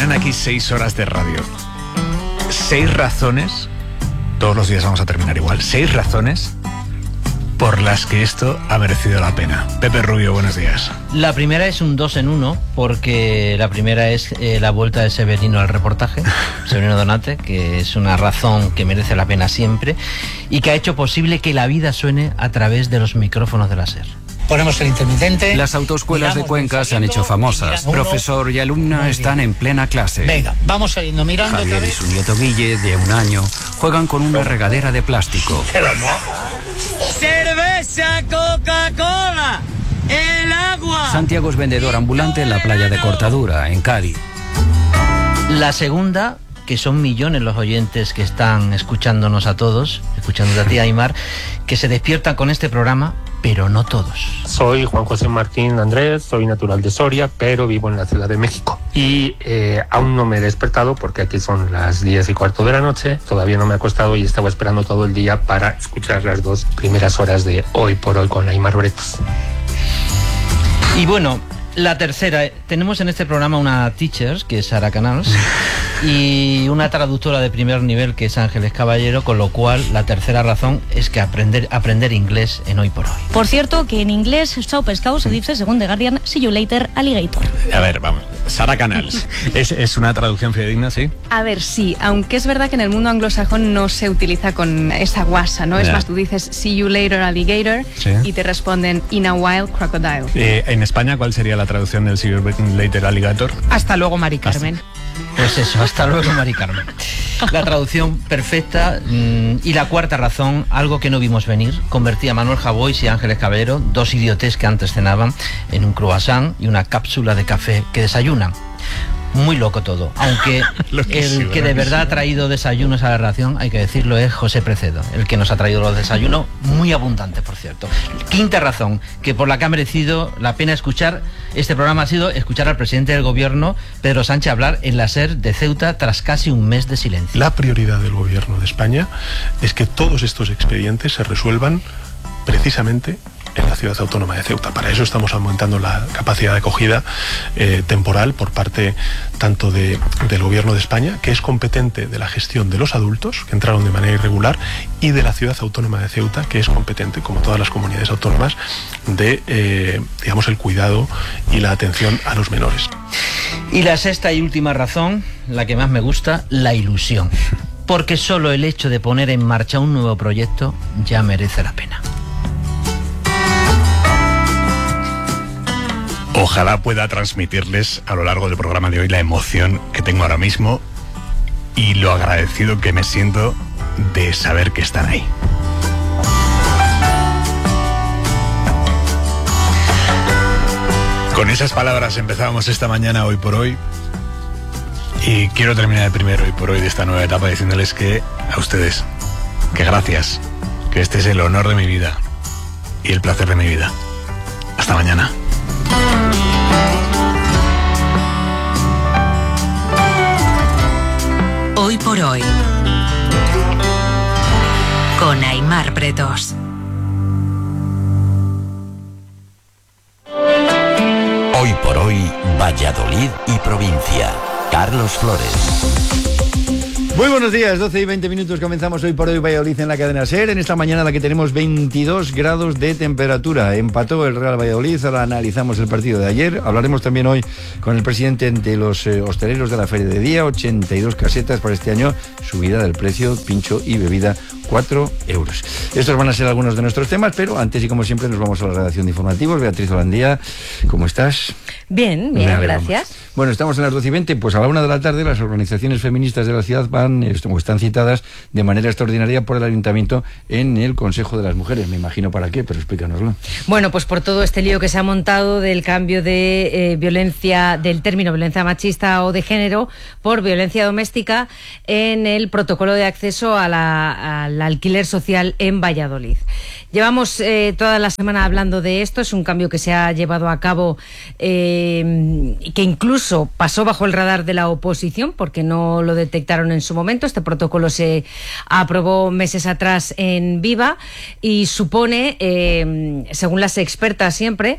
quedan aquí 6 horas de radio. 6 razones, todos los días vamos a terminar igual, 6 razones por las que esto ha merecido la pena. Pepe Rubio, buenos días. La primera es un 2 en 1, porque la primera es la vuelta de Severino al reportaje, Severino Donate, que es una razón que merece la pena siempre y que ha hecho posible que la vida suene a través de los micrófonos de la SER. Ponemos el intermitente. Las autoescuelas de Cuenca se han hecho famosas. Profesor y alumna están en plena clase. Venga, vamos saliendo mirando. Javier y su nieto Guille, de 1 año, juegan con una regadera de plástico. ¡Cerveza, Coca-Cola! ¡El agua! Santiago es vendedor ambulante en la playa de Cortadura, en Cádiz. La segunda, que son millones los oyentes que están escuchándonos a todos, escuchándote a ti, Aimar, que se despiertan con este programa, pero no todos. Soy Juan José Martín Andrés, soy natural de Soria, pero vivo en la Ciudad de México. Y aún no me he despertado porque aquí son las 10:15 de la noche. Todavía no me he acostado y estaba esperando todo el día para escuchar las 2 primeras horas de Hoy por Hoy con Aimar Bretos. Y bueno, la tercera, tenemos en este programa una teacher, que es Sara Canals, y una traductora de primer nivel, que es Ángeles Caballero, con lo cual la tercera razón es que aprender inglés en Hoy por Hoy. Por cierto, que en inglés, chao pescado, se dice, según The Guardian, see you later, alligator. A ver, vamos, Sara Canals, ¿es una traducción fidedigna, sí? A ver, sí, aunque es verdad que en el mundo anglosajón no se utiliza con esa guasa, ¿no? Es más, tú dices see you later, alligator, ¿sí? Y te responden in a while, crocodile. En España, ¿cuál sería la traducción del see you later, alligator? Hasta luego, Mari Carmen. Pues eso, hasta luego, Mari Carmen. La traducción perfecta. Y la cuarta razón, algo que no vimos venir, convertía a Manuel Javois y Ángeles Caballero, 2 idiotes que antes cenaban, en un croissant y una cápsula de café que desayunan. Muy loco todo, aunque el que de verdad ha traído desayunos a la redacción, hay que decirlo, es José Precedo, el que nos ha traído los desayunos, muy abundantes, por cierto. Quinta razón, que por la que ha merecido la pena escuchar este programa, ha sido escuchar al presidente del gobierno, Pedro Sánchez, hablar en la SER de Ceuta tras casi un mes de silencio. La prioridad del gobierno de España es que todos estos expedientes se resuelvan precisamente en la ciudad autónoma de Ceuta. Para eso estamos aumentando la capacidad de acogida temporal por parte tanto del Gobierno de España, que es competente de la gestión de los adultos que entraron de manera irregular, y de la ciudad autónoma de Ceuta, que es competente, como todas las comunidades autónomas, de digamos, el cuidado y la atención a los menores. Y la sexta y última razón, la que más me gusta, la ilusión. Porque solo el hecho de poner en marcha un nuevo proyecto ya merece la pena. Ojalá pueda transmitirles a lo largo del programa de hoy la emoción que tengo ahora mismo y lo agradecido que me siento de saber que están ahí. Con esas palabras empezábamos esta mañana Hoy por Hoy, y quiero terminar el primer Hoy por Hoy de esta nueva etapa diciéndoles que a ustedes, que gracias, que este es el honor de mi vida y el placer de mi vida. Hasta mañana. Hoy por Hoy con Aimar Bretos. Hoy por Hoy, Valladolid y provincia. Carlos Flores. Muy buenos días, 12:20, comenzamos Hoy por Hoy Valladolid en la cadena SER. En esta mañana la que tenemos 22 grados de temperatura. Empató el Real Valladolid, ahora analizamos el partido de ayer. Hablaremos también hoy con el presidente de los hosteleros de la Feria de Día, 82 casetas para este año, subida del precio, pincho y bebida, 4 euros. Estos van a ser algunos de nuestros temas, pero antes y como siempre nos vamos a la redacción de informativos. Beatriz Holandía, ¿cómo estás? Bien, gracias. Bueno, estamos en las 12:20, pues a la 1 de la tarde las organizaciones feministas de la ciudad están citadas de manera extraordinaria por el Ayuntamiento en el Consejo de las Mujeres. Me imagino para qué, pero explícanoslo. Bueno, pues por todo este lío que se ha montado del cambio de violencia, del término violencia machista o de género por violencia doméstica en el protocolo de acceso al alquiler social en Valladolid. Llevamos toda la semana hablando de esto. Es un cambio que se ha llevado a cabo, que incluso pasó bajo el radar de la oposición porque no lo detectaron en su momento. Este protocolo se aprobó meses atrás en Viva y supone, según las expertas siempre,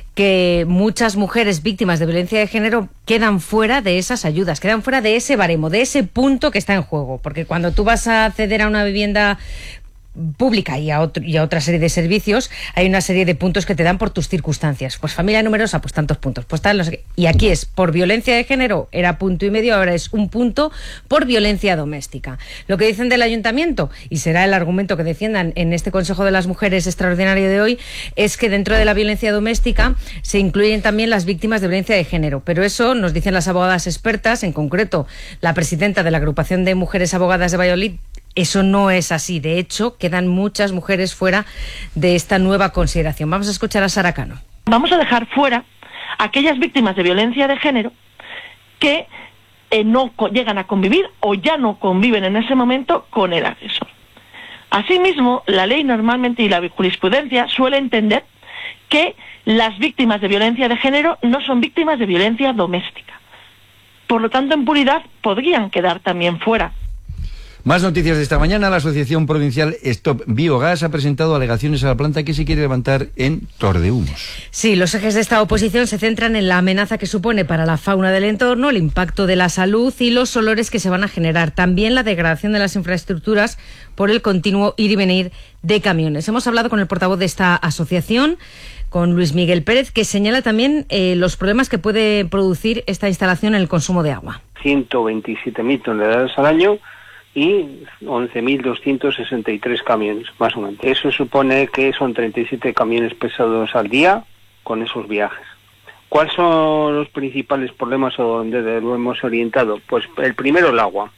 que muchas mujeres víctimas de violencia de género quedan fuera de esas ayudas, quedan fuera de ese baremo, de ese punto que está en juego. Porque cuando tú vas a acceder a una vivienda pública y a otra serie de servicios, hay una serie de puntos que te dan por tus circunstancias. Pues familia numerosa, pues tantos puntos. Pues tal, no sé qué. Y aquí es por violencia de género, era 1,5 puntos, ahora es 1 punto por violencia doméstica. Lo que dicen del ayuntamiento, y será el argumento que defiendan en este Consejo de las Mujeres extraordinario de hoy, es que dentro de la violencia doméstica se incluyen también las víctimas de violencia de género. Pero eso nos dicen las abogadas expertas, en concreto la presidenta de la Agrupación de Mujeres Abogadas de Valladolid. Eso no es así. De hecho, quedan muchas mujeres fuera de esta nueva consideración. Vamos a escuchar a Sara Cano. Vamos a dejar fuera a aquellas víctimas de violencia de género que no llegan a convivir o ya no conviven en ese momento con el agresor. Asimismo, la ley normalmente y la jurisprudencia suele entender que las víctimas de violencia de género no son víctimas de violencia doméstica. Por lo tanto, en puridad podrían quedar también fuera. Más noticias de esta mañana. La Asociación Provincial Stop Biogás ha presentado alegaciones a la planta que se quiere levantar en Tordehumos. Sí, los ejes de esta oposición se centran en la amenaza que supone para la fauna del entorno, el impacto de la salud y los olores que se van a generar. También la degradación de las infraestructuras por el continuo ir y venir de camiones. Hemos hablado con el portavoz de esta asociación, con Luis Miguel Pérez, que señala también los problemas que puede producir esta instalación en el consumo de agua. 127.000 toneladas al año y 11.263 camiones, más o menos. Eso supone que son 37 camiones pesados al día con esos viajes. ¿Cuáles son los principales problemas o donde lo hemos orientado? Pues el primero, el agua.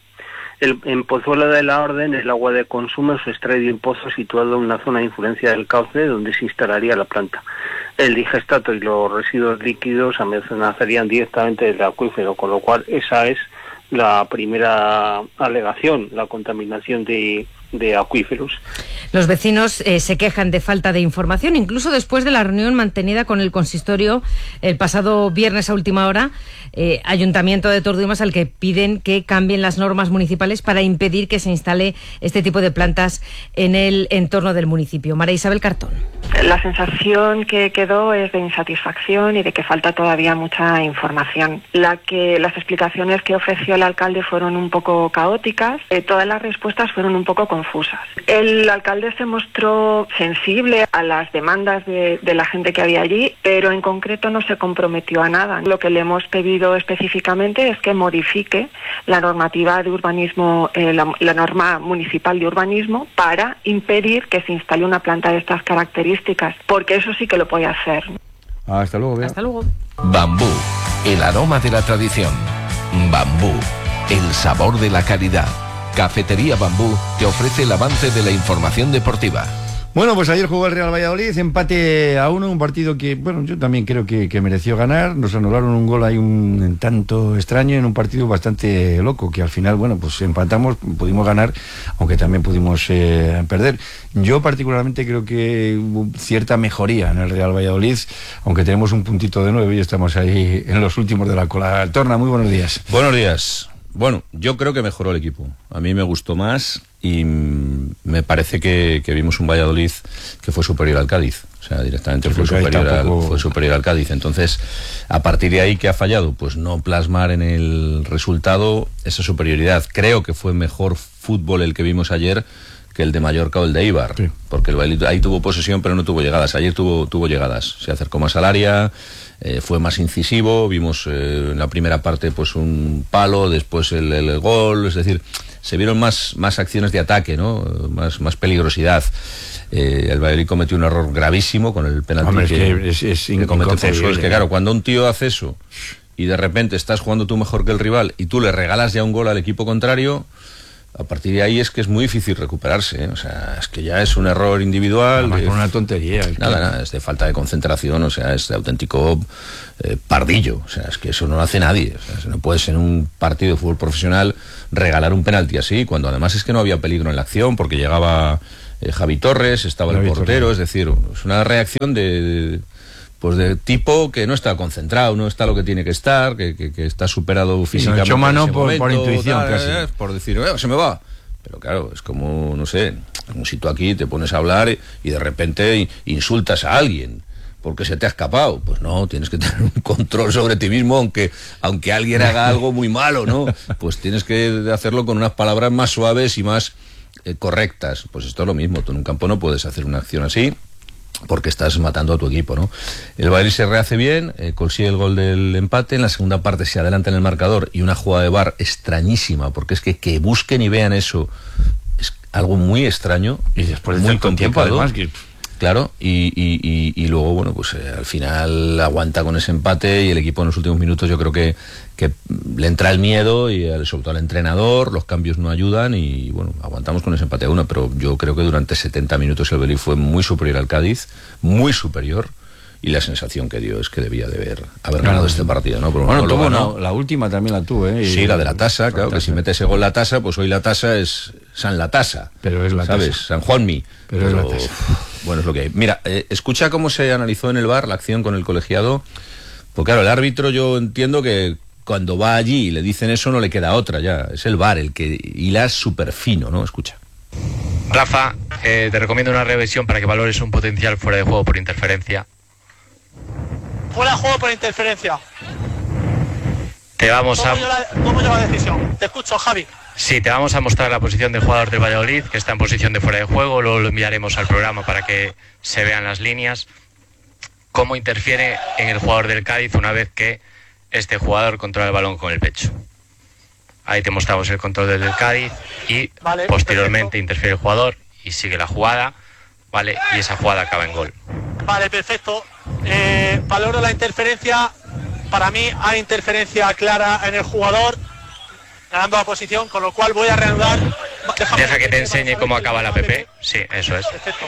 En Pozuelo de la Orden, el agua de consumo se extrae de un pozo situado en una zona de influencia del cauce donde se instalaría la planta. El digestato y los residuos líquidos amenazarían directamente del acuífero, con lo cual esa es la primera alegación, la contaminación de acuíferos. Los vecinos se quejan de falta de información, incluso después de la reunión mantenida con el consistorio el pasado viernes a última hora, Ayuntamiento de Tordehumos, al que piden que cambien las normas municipales para impedir que se instale este tipo de plantas en el entorno del municipio. María Isabel Cartón. La sensación que quedó es de insatisfacción y de que falta todavía mucha información. Las explicaciones que ofreció el alcalde fueron un poco caóticas, todas las respuestas fueron un poco confusas. El alcalde se mostró sensible a las demandas de la gente que había allí, pero en concreto no se comprometió a nada. Lo que le hemos pedido específicamente es que modifique la normativa de urbanismo, la norma municipal de urbanismo, para impedir que se instale una planta de estas características, porque eso sí que lo puede hacer. Hasta luego, Bea. Hasta luego. Bambú, el aroma de la tradición. Bambú, el sabor de la calidad. Cafetería Bambú te ofrece el avance de la información deportiva. Bueno, pues ayer jugó el Real Valladolid, empate a 1, un partido que, bueno, yo también creo que mereció ganar. Nos anularon un gol ahí un tanto extraño en un partido bastante loco, que al final, bueno, pues empatamos, pudimos ganar, aunque también pudimos perder. Yo particularmente creo que hubo cierta mejoría en el Real Valladolid, aunque tenemos un puntito de 9 y estamos ahí en los últimos de la cola. Torna, muy buenos días. Buenos días. Bueno, yo creo que mejoró el equipo. A mí me gustó más y me parece que vimos un Valladolid que fue superior al Cádiz. O sea, directamente fue superior al Cádiz. Entonces, a partir de ahí, ¿qué ha fallado? Pues no plasmar en el resultado esa superioridad. Creo que fue mejor fútbol el que vimos ayer que el de Mallorca o el de Eibar, sí. Porque el Valladolid ahí tuvo posesión pero no tuvo llegadas. Ayer tuvo llegadas, se acercó más al área, fue más incisivo, vimos en la primera parte pues un palo, después el gol, es decir, se vieron más acciones de ataque, ¿no? Más peligrosidad. El Valladolid cometió un error gravísimo con el penalti. Hombre, que cometió. Es que claro, cuando un tío hace eso y de repente estás jugando tú mejor que el rival y tú le regalas ya un gol al equipo contrario, a partir de ahí es que es muy difícil recuperarse, ¿eh? O sea, es que ya es un error individual. Además, con una tontería. Nada, es de falta de concentración, o sea, es de auténtico pardillo. O sea, es que eso no lo hace nadie. O sea, no puedes en un partido de fútbol profesional regalar un penalti así, cuando además es que no había peligro en la acción, porque llegaba Javi Torres, estaba el portero, es decir, es una reacción de tipo que no está concentrado, no está lo que tiene que estar, que está superado físicamente. Echó mano por intuición, casi. Por decir, se me va. Pero claro, es como, no sé, como si tú aquí te pones a hablar y de repente insultas a alguien. porque se te ha escapado. Pues no, tienes que tener un control sobre ti mismo, aunque alguien haga algo muy malo, ¿no? Pues tienes que hacerlo con unas palabras más suaves y más correctas. Pues esto es lo mismo, tú en un campo no puedes hacer una acción así, porque estás matando a tu equipo, ¿no? El Valladolid se rehace bien, consigue el gol del empate, en la segunda parte se adelanta en el marcador y una jugada de VAR extrañísima, porque es que busquen y vean eso es algo muy extraño y después muy con tiempo además que... Claro, y luego, bueno, pues al final aguanta con ese empate y el equipo en los últimos minutos yo creo que le entra el miedo y sobre todo al entrenador, los cambios no ayudan y bueno, aguantamos con ese empate a 1, pero yo creo que durante 70 minutos el Valladolid fue muy superior al Cádiz, muy superior, y la sensación que dio es que debía de haber ganado este partido, ¿no? Pero bueno, no tuvo, no, la última también la tuvo, ¿eh? Sí, la de la tasa, claro, que si mete ese gol la tasa, pues hoy la tasa es San la tasa. Pero es la ¿sabes? Tasa. San Juanmi. Pero es la tasa. Bueno, es lo que hay. Mira, escucha cómo se analizó en el VAR la acción con el colegiado. Porque claro, el árbitro yo entiendo que cuando va allí y le dicen eso no le queda otra ya. Es el VAR el que hila súper fino, ¿no? Escucha. Rafa, te recomiendo una revisión para que valores un potencial fuera de juego por interferencia. Fuera de juego por interferencia. Te vamos ¿Cómo lleva la decisión? Te escucho, Javi. Sí, te vamos a mostrar la posición del jugador del Valladolid, que está en posición de fuera de juego, luego lo enviaremos al programa para que se vean las líneas. Cómo interfiere en el jugador del Cádiz una vez que este jugador controla el balón con el pecho. Ahí te mostramos el control del Cádiz y vale, posteriormente perfecto. Interfiere el jugador y sigue la jugada, ¿vale? Y esa jugada acaba en gol. Vale, perfecto. Valoro la interferencia. Para mí hay interferencia clara en el jugador, ganando la posición, con lo cual voy a reanudar. Deja que te enseñe cómo acaba la PP. Sí, eso es. Perfecto.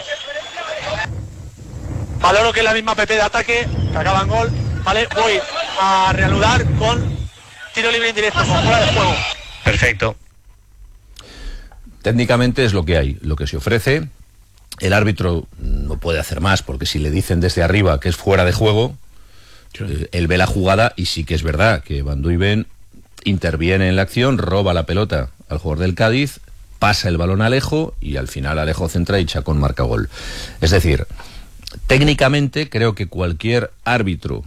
Valoro que es la misma PP de ataque, que acaba en gol. Vale, voy a reanudar con tiro libre indirecto, con fuera de juego. Perfecto. Técnicamente es lo que hay, lo que se ofrece. El árbitro no puede hacer más, porque si le dicen desde arriba que es fuera de juego, él ve la jugada y sí que es verdad que Van Duyven interviene en la acción, roba la pelota al jugador del Cádiz, pasa el balón a Alejo y al final Alejo centra y Chacón marca gol. Es decir, técnicamente creo que cualquier árbitro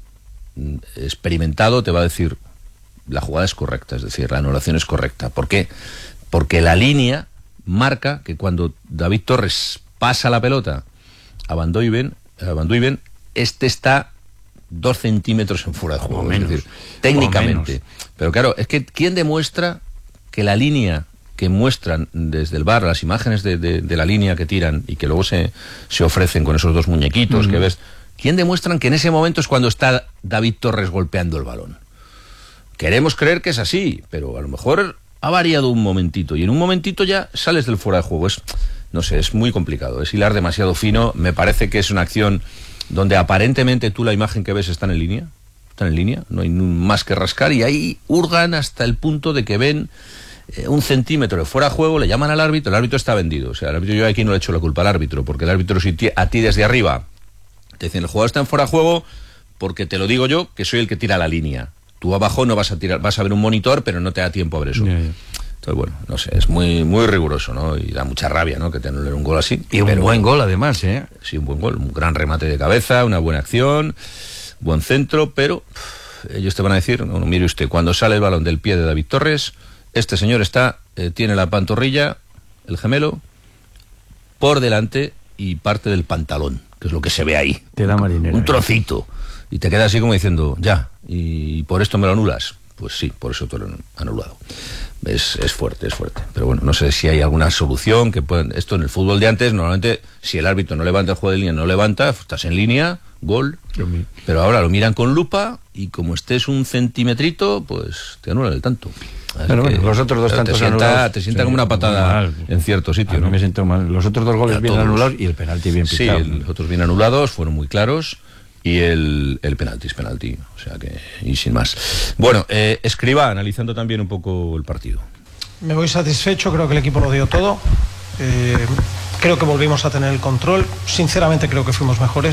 experimentado te va a decir la jugada es correcta, es decir, la anulación es correcta. ¿Por qué? Porque la línea marca que cuando David Torres pasa la pelota a Van Duyven, este está 2 centímetros en fuera de juego, menos, es decir, técnicamente. Pero claro, es que ¿quién demuestra que la línea que muestran desde el VAR, las imágenes de la línea que tiran y que luego se ofrecen con esos 2 muñequitos que ves, ¿quién demuestran que en ese momento es cuando está David Torres golpeando el balón? Queremos creer que es así, pero a lo mejor ha variado un momentito y en un momentito ya sales del fuera de juego. No sé, es muy complicado, es hilar demasiado fino. Me parece que es una acción donde aparentemente tú la imagen que ves está en línea, no hay más que rascar y ahí hurgan hasta el punto de que ven 1 centímetro de fuera de juego, le llaman al árbitro, el árbitro está vendido. O sea, el árbitro, yo aquí no le echo la culpa al árbitro, porque el árbitro si a ti desde arriba te dicen el jugador está en fuera de juego porque te lo digo yo, que soy el que tira la línea. Tú abajo no vas a tirar, vas a ver un monitor, pero no te da tiempo a ver eso. Entonces, bueno, no sé, es muy muy riguroso, ¿no? Y da mucha rabia, ¿no? Que te anulen un gol así. Y un buen gol, además, ¿eh? Sí, un buen gol, un gran remate de cabeza, una buena acción, buen centro, pero ellos te van a decir, no, mire usted, cuando sale el balón del pie de David Torres, este señor tiene la pantorrilla, el gemelo, por delante y parte del pantalón, que es lo que se ve ahí. Te da marinera. Un trocito. Y te queda así como diciendo, ya, y por esto me lo anulas. Pues sí, por eso te lo han anulado. Es fuerte. Pero bueno, no sé si hay alguna solución que puedan... Esto en el fútbol de antes, normalmente, si el árbitro no levanta el juego de línea, no levanta, estás en línea, gol. Pero ahora lo miran con lupa y como estés 1 centímetrito, pues te anulan el tanto. Pero bueno, los otros 2 tantos anulados... Te sienta como una patada en cierto sitio, ¿no? Me siento mal. Los otros 2 goles bien anulados y el penalti bien pitado. Sí, los otros bien anulados, fueron muy claros. Y el penalti es penalti, o sea que, y sin más. Bueno, Escribá, analizando también un poco el partido. Me voy satisfecho, creo que el equipo lo dio todo. Creo que volvimos a tener el control. Sinceramente creo que fuimos mejores.